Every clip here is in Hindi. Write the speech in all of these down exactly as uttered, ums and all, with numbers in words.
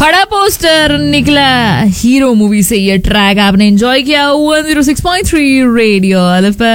बड़ा पोस्टर निकला हीरो मूवी से। ये ट्रैक आपने एंजॉय किया one zero six point three radio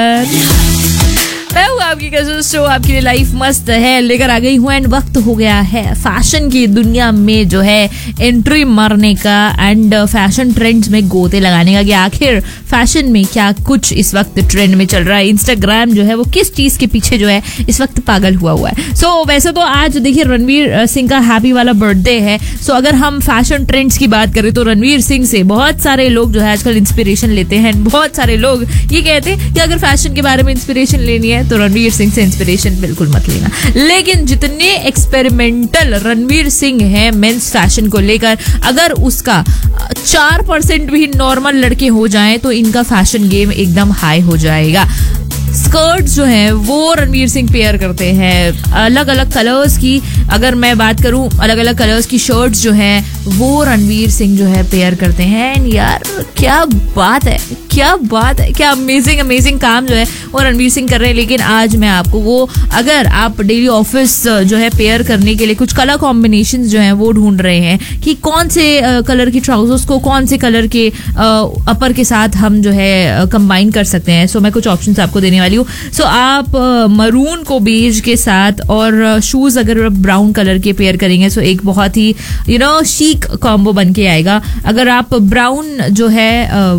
पर। मैं हूँ आपकी कसम शो, आपके लिए लाइफ मस्त है लेकर आ गई हूँ। एंड वक्त हो गया है फैशन की दुनिया में जो है एंट्री मारने का एंड फैशन ट्रेंड्स में गोते लगाने का कि आखिर फैशन में क्या कुछ इस वक्त ट्रेंड में चल रहा है। इंस्टाग्राम जो है वो किस चीज के पीछे जो है इस वक्त पागल हुआ हुआ है। सो so, वैसे तो आज देखिए रणवीर सिंह का हैप्पी वाला बर्थडे है। सो so, अगर हम फैशन ट्रेंड्स की बात करें तो रणवीर सिंह से बहुत सारे लोग जो है आजकल इंस्पिरेशन लेते हैं। बहुत सारे लोग ये कहते हैं कि अगर फैशन के बारे में इंस्पिरेशन लेनी है तो रणवीर सिंह से इंस्पिरेशन बिल्कुल मत लेना। लेकिन जितने एक्सपेरिमेंटल रणवीर सिंह है मेंस फैशन को लेकर, अगर उसका चार परसेंट भी नॉर्मल लड़के हो जाएं तो इनका फैशन गेम एकदम हाई हो जाएगा। स्कर्ट्स जो हैं वो रणवीर सिंह पेयर करते हैं अलग अलग कलर्स की। अगर मैं बात करूं अलग अलग कलर्स की शर्ट्स जो हैं वो रणवीर सिंह जो है पेयर करते हैं। एंड यार क्या बात है, क्या बात है, क्या अमेजिंग अमेजिंग काम जो है वो रणवीर सिंह कर रहे हैं। लेकिन आज मैं आपको वो, अगर आप डेली ऑफिस जो है पेयर करने के लिए कुछ कलर कॉम्बिनेशंस जो हैं वो ढूंढ रहे हैं कि कौन से कलर की ट्राउजर्स को कौन से कलर के अपर के साथ हम जो है कंबाइन कर सकते हैं। सो मैं कुछ ऑप्शंस आपको देने वाली हूँ। सो आप मरून को बेज के साथ और शूज अगर ब्राउन कलर के पेयर करेंगे सो एक बहुत ही यू नो शीक कॉम्बो बन के आएगा। अगर आप ब्राउन जो है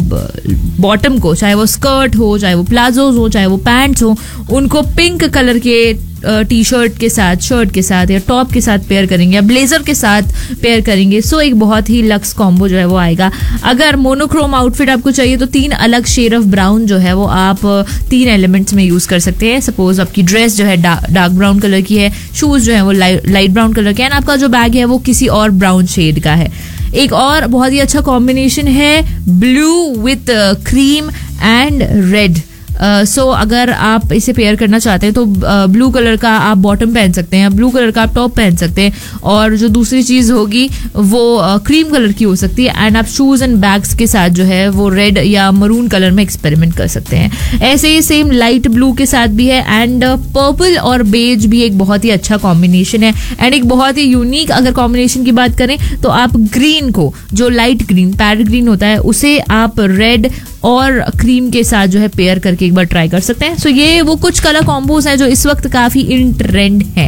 बॉटम को, चाहे वो स्कर्ट हो, चाहे वो प्लाजोज हो, चाहे वो पैंट्स हो, उनको पिंक कलर के टी शर्ट के साथ, शर्ट के साथ या टॉप के साथ पेयर करेंगे या ब्लेजर के साथ पेयर करेंगे सो एक बहुत ही लक्स कॉम्बो जो है वो आएगा। अगर मोनोक्रोम आउटफिट आपको चाहिए तो तीन अलग शेड ऑफ ब्राउन जो है वो आप तीन एलिमेंट्स में यूज कर सकते हैं। सपोज आपकी ड्रेस जो है डार्क ब्राउन कलर की है, शूज जो है वो लाइट ब्राउन कलर के, एंड आपका जो बैग है वो किसी और ब्राउन शेड का है। एक और बहुत ही अच्छा कॉम्बिनेशन है blue with cream and red. So uh, so, अगर आप इसे पेयर करना चाहते हैं तो ब्लू uh, कलर का आप बॉटम पहन सकते हैं, ब्लू कलर का आप टॉप पहन सकते हैं, और जो दूसरी चीज होगी वो क्रीम uh, कलर की हो सकती है। एंड आप शूज एंड बैग्स के साथ जो है वो रेड या मरून कलर में एक्सपेरिमेंट कर सकते हैं। ऐसे ही सेम लाइट ब्लू के साथ भी है। एंड पर्पल uh, और बेज भी एक बहुत ही अच्छा कॉम्बिनेशन है। एंड एक बहुत ही यूनिक अगर कॉम्बिनेशन की बात करें तो आप ग्रीन को, जो लाइट ग्रीन पैरेट ग्रीन होता है, उसे आप रेड और क्रीम के साथ जो है पेयर करके एक बार ट्राई कर सकते हैं। सो so, ये वो कुछ कलर कॉम्बोज हैं जो इस वक्त काफी इन ट्रेंड हैं।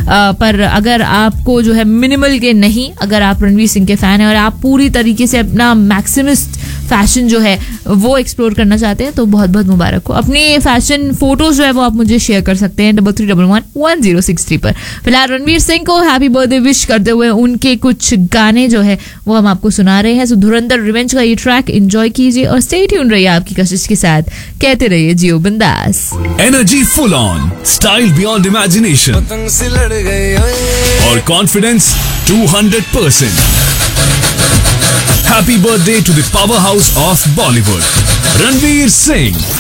पर अगर आपको जो है मिनिमल के नहीं, अगर आप रणवीर सिंह के फैन हैं और आप पूरी तरीके से अपना मैक्सिमिस्ट फैशन जो है वो एक्सप्लोर करना चाहते हैं तो बहुत बहुत मुबारक हो। अपनी फैशन फोटोज जो है वो आप मुझे शेयर कर सकते हैं double three double one one zero six three पर। फिलहाल रणवीर सिंह को हैप्पी बर्थडे विश करते हुए उनके कुछ गाने जो है वो हम आपको सुना रहे हैं। सो धुरंधर रिवेंज का ये ट्रैक एंजॉय कीजिए और स्टे ट्यून रहिए आपकी कशिश के साथ। कहते रहिए जियो बिंदास। Energy full on, style beyond imagination और confidence two hundred percent. Happy birthday to the powerhouse of Bollywood, Ranveer Singh.